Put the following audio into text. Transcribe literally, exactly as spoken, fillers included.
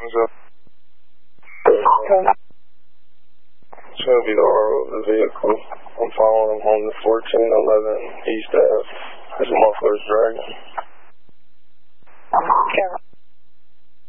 What's up? It's going to be the R O of the vehicle. I'm following him home to fourteen eleven East Ave. There's a muffler's dragging. Okay.